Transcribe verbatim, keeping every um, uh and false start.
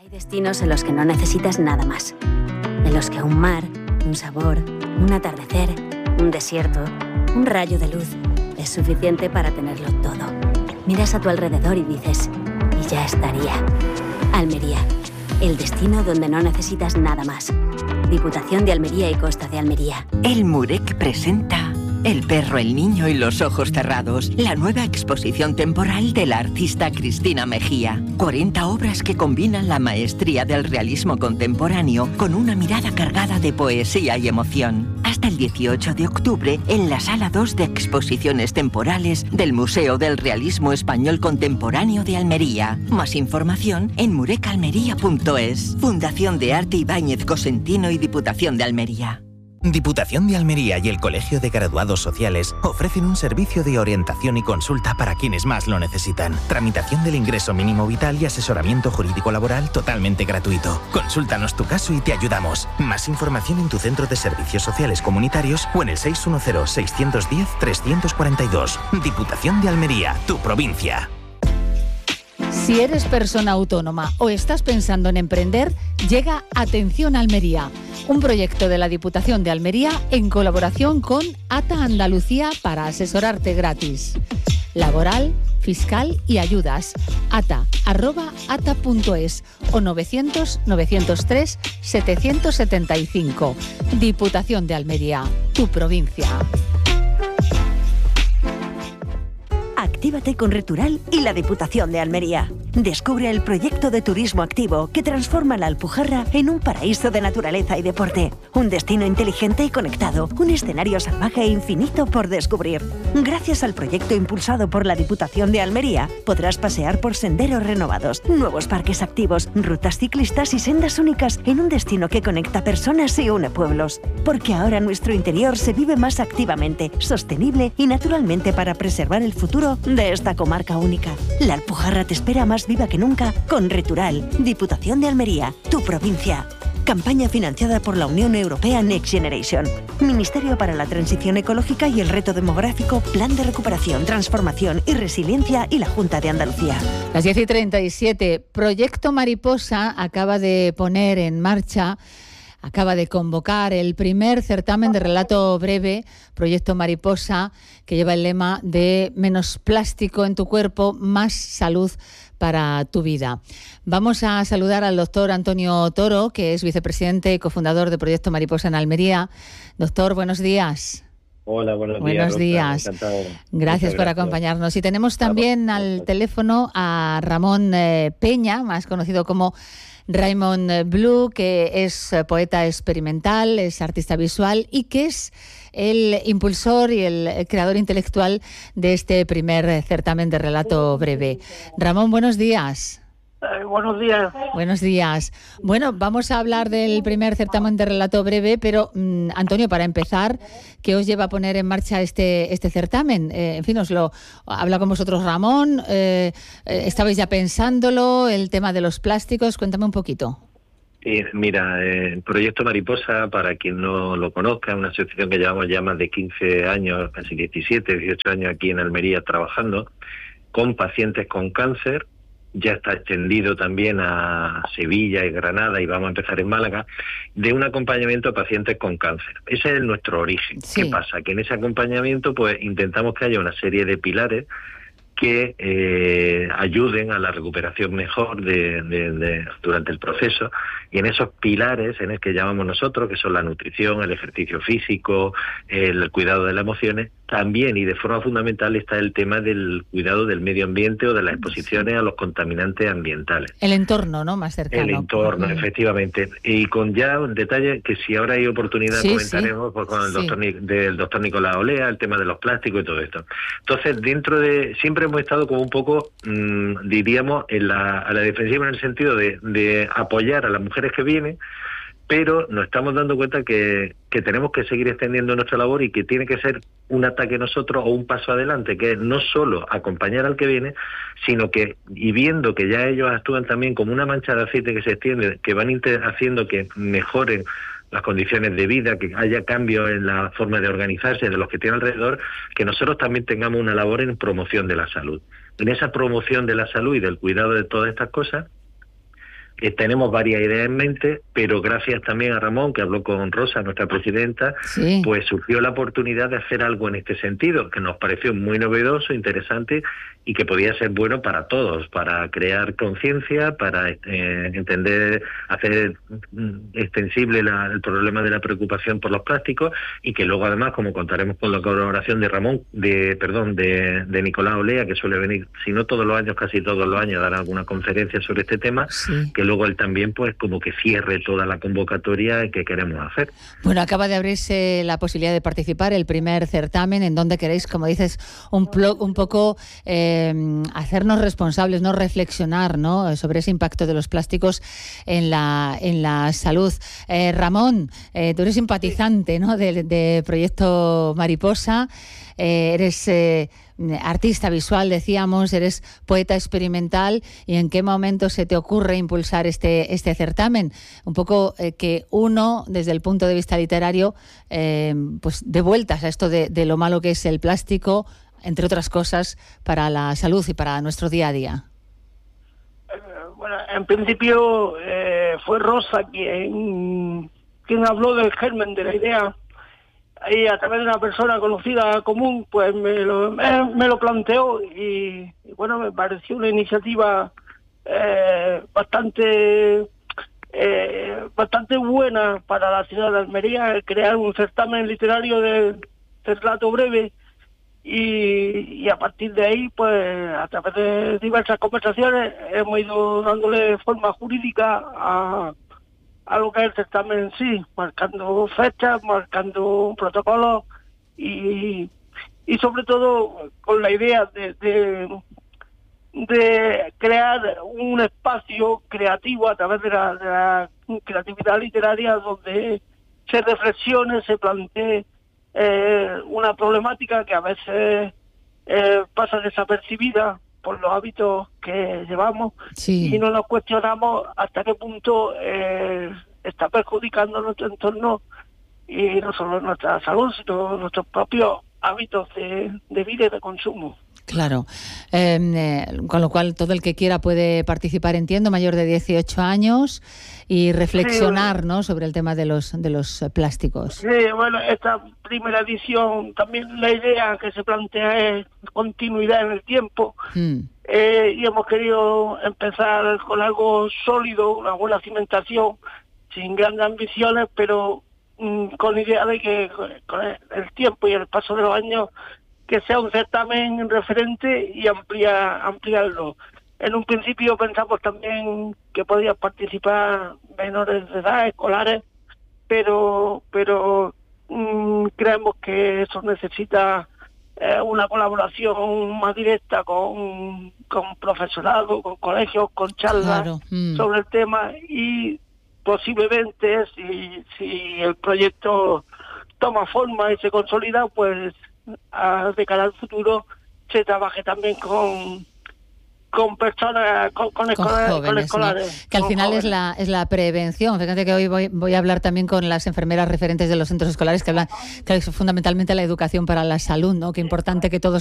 Hay destinos en los que no necesitas nada más. En los que un mar, un sabor, un atardecer, un desierto, un rayo de luz es suficiente para tenerlo todo. Miras a tu alrededor y dices, y ya estaría. Almería, el destino donde no necesitas nada más. Diputación de Almería y Costa de Almería. El Murec presenta El perro, el niño y los ojos cerrados, la nueva exposición temporal de la artista Cristina Mejía. cuarenta obras que combinan la maestría del realismo contemporáneo con una mirada cargada de poesía y emoción. Hasta el dieciocho de octubre en la Sala dos de Exposiciones Temporales del Museo del Realismo Español Contemporáneo de Almería. Más información en murecalmería punto es. Fundación de Arte Ibáñez Cosentino y Diputación de Almería. Diputación de Almería y el Colegio de Graduados Sociales ofrecen un servicio de orientación y consulta para quienes más lo necesitan. Tramitación del ingreso mínimo vital y asesoramiento jurídico laboral totalmente gratuito. Consúltanos tu caso y te ayudamos. Más información en tu centro de servicios sociales comunitarios o en el seis uno cero, seis uno cero, tres cuatro dos. Diputación de Almería, tu provincia. Si eres persona autónoma o estás pensando en emprender, llega Atención Almería, un proyecto de la Diputación de Almería en colaboración con ATA Andalucía para asesorarte gratis. Laboral, fiscal y ayudas. ata arroba ata punto es o novecientos, novecientos tres, setecientos setenta y cinco. Diputación de Almería, tu provincia. Actívate con Retural y la Diputación de Almería. Descubre el proyecto de turismo activo que transforma la Alpujarra en un paraíso de naturaleza y deporte. Un destino inteligente y conectado. Un escenario salvaje e infinito por descubrir. Gracias al proyecto impulsado por la Diputación de Almería, podrás pasear por senderos renovados, nuevos parques activos, rutas ciclistas y sendas únicas en un destino que conecta personas y une pueblos. Porque ahora nuestro interior se vive más activamente, sostenible y naturalmente para preservar el futuro de esta comarca única. La Alpujarra te espera más viva que nunca con Retural. Diputación de Almería, tu provincia. Campaña financiada por la Unión Europea Next Generation. Ministerio para la Transición Ecológica y el Reto Demográfico, Plan de Recuperación, Transformación y Resiliencia y la Junta de Andalucía. Las diez y treinta y siete. Proyecto Mariposa acaba de poner en marcha Acaba de convocar el primer certamen de relato breve, Proyecto Mariposa, que lleva el lema de menos plástico en tu cuerpo, más salud para tu vida. Vamos a saludar al doctor Antonio Toro, que es vicepresidente y cofundador de Proyecto Mariposa en Almería. Doctor, buenos días. Hola, buenos días. Buenos días. Encantado. Gracias por acompañarnos. Y tenemos también al teléfono a Ramón eh, Peña, más conocido como Raymond Blue, que es poeta experimental, es artista visual y que es el impulsor y el creador intelectual de este primer certamen de relato breve. Ramón, buenos días. Eh, buenos días. Buenos días. Bueno, vamos a hablar del primer certamen de relato breve, pero mmm, Antonio, para empezar, ¿qué os lleva a poner en marcha este este certamen? Eh, en fin, os lo habla con vosotros Ramón. Eh, eh, ¿Estabais ya pensándolo? El tema de los plásticos, cuéntame un poquito. Sí, mira, eh, el Proyecto Mariposa, para quien no lo conozca, es una asociación que llevamos ya más de quince años, casi diecisiete, dieciocho años aquí en Almería trabajando con pacientes con cáncer. Ya está extendido también a Sevilla y Granada y vamos a empezar en Málaga, de un acompañamiento a pacientes con cáncer. Ese es nuestro origen. Sí. ¿Qué pasa? Que en ese acompañamiento pues intentamos que haya una serie de pilares que eh, ayuden a la recuperación mejor de, de, de, durante el proceso, y en esos pilares en el que llamamos nosotros, que son la nutrición, el ejercicio físico, el cuidado de las emociones, también y de forma fundamental está el tema del cuidado del medio ambiente o de las exposiciones a los contaminantes ambientales. El entorno, ¿no? Más cercano. El entorno, mm. efectivamente. Y con ya un detalle que si ahora hay oportunidad sí, comentaremos sí. Pues con el doctor, sí. del doctor Nicolás Olea, el tema de los plásticos y todo esto. Entonces, dentro de... siempre hemos estado como un poco, mmm, diríamos, en la, a la defensiva en el sentido de, de apoyar a las mujeres que vienen, pero nos estamos dando cuenta que, que tenemos que seguir extendiendo nuestra labor y que tiene que ser un ataque nosotros o un paso adelante, que es no solo acompañar al que viene, sino que, y viendo que ya ellos actúan también como una mancha de aceite que se extiende, que van inter- haciendo que mejoren las condiciones de vida, que haya cambios en la forma de organizarse de los que tienen alrededor, que nosotros también tengamos una labor en promoción de la salud. En esa promoción de la salud y del cuidado de todas estas cosas, Eh, tenemos varias ideas en mente, pero gracias también a Ramón, que habló con Rosa, nuestra presidenta, sí. pues surgió la oportunidad de hacer algo en este sentido, que nos pareció muy novedoso, interesante y que podía ser bueno para todos, para crear conciencia, para eh, entender, hacer extensible la, el problema de la preocupación por los plásticos, y que luego además, como contaremos con la colaboración de Ramón, de perdón, de, de Nicolás Olea, que suele venir, si no todos los años, casi todos los años, dar alguna conferencia sobre este tema, sí. que luego él también pues como que cierre toda la convocatoria que queremos hacer. Bueno, acaba de abrirse la posibilidad de participar, el primer certamen, en donde queréis, como dices, un, plo, un poco eh, hacernos responsables, no reflexionar, ¿no?, sobre ese impacto de los plásticos en la en la salud. Eh, Ramón, eh, tú eres simpatizante, ¿no?, de, de Proyecto Mariposa, eh, eres eh, artista visual, decíamos, eres poeta experimental, ¿y en qué momento se te ocurre impulsar este este certamen? Un poco eh, que uno, desde el punto de vista literario, eh, pues dé vueltas a esto de, de lo malo que es el plástico, entre otras cosas, para la salud y para nuestro día a día. Eh, bueno, en principio eh, fue Rosa quien, quien habló del germen de la idea. Y a través de una persona conocida común, pues me lo, me, me lo planteó y, y bueno, me pareció una iniciativa eh, bastante eh, bastante buena para la ciudad de Almería, el crear un certamen literario de, de relato breve, y, y a partir de ahí, pues a través de diversas conversaciones hemos ido dándole forma jurídica a a lo que es el certamen en sí, marcando fechas, marcando un protocolo y, y sobre todo con la idea de, de, de crear un espacio creativo a través de la, de la creatividad literaria donde se reflexione, se plantee eh, una problemática que a veces eh, pasa desapercibida por los hábitos que llevamos, sí. Y no nos cuestionamos hasta qué punto eh, está perjudicando nuestro entorno y no solo nuestra salud, sino nuestros propios hábitos de, de vida y de consumo. Claro, eh, eh, con lo cual todo el que quiera puede participar, entiendo, mayor de dieciocho años, y reflexionar, sí, ¿no?, sobre el tema de los de los plásticos. Sí, bueno, esta primera edición también la idea que se plantea es continuidad en el tiempo, mm. eh, y hemos querido empezar con algo sólido, una buena cimentación, sin grandes ambiciones, pero mm, con idea de que con el, el tiempo y el paso de los años que sea un certamen referente y ampliar, ampliarlo. En un principio pensamos también que podían participar menores de edad, escolares, pero pero mmm, creemos que eso necesita eh, una colaboración más directa con, con profesorado, con colegios, con charlas, claro. mm. sobre el tema, y posiblemente si, si el proyecto toma forma y se consolida, pues a, de cara al futuro se trabaje también con con personas, con, con, con escolares, jóvenes, con escolares, ¿no? Que al final jóvenes. es la es la prevención. Fíjate que hoy voy, voy a hablar también con las enfermeras referentes de los centros escolares que hablan que es fundamentalmente la educación para la salud, ¿no? Qué importante que todos